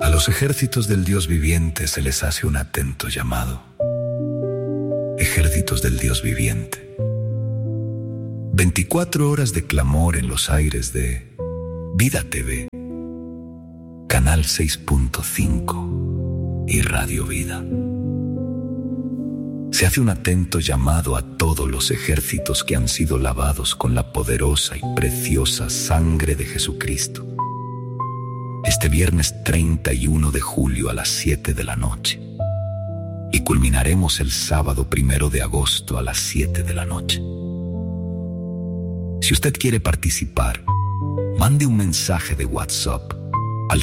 A los ejércitos del Dios viviente se les hace un atento llamado. Ejércitos del Dios viviente. 24 horas de clamor en los aires de Vida TV, Canal 6.5 y Radio Vida. Se hace un atento llamado a todos los ejércitos que han sido lavados con la poderosa y preciosa sangre de Jesucristo. Este viernes 31 de julio a las 7 de la noche. Y culminaremos el sábado 1 de agosto a las 7 de la noche. Si usted quiere participar, mande un mensaje de WhatsApp al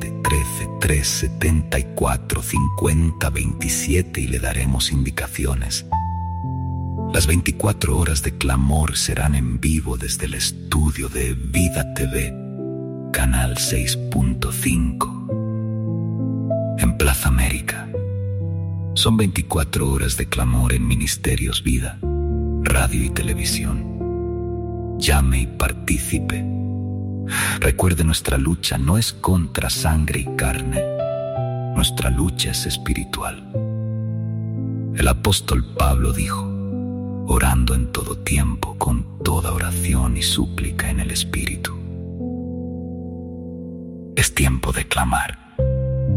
713-374-5027 y le daremos indicaciones. Las 24 horas de clamor serán en vivo desde el estudio de Vida TV, Canal 6.5, en Plaza América. Son 24 horas de clamor en Ministerios Vida, radio y televisión. Llame y participe. Recuerde, nuestra lucha no es contra sangre y carne. Nuestra lucha es espiritual. El apóstol Pablo dijo: orando en todo tiempo, con toda oración y súplica en el Espíritu. Es tiempo de clamar.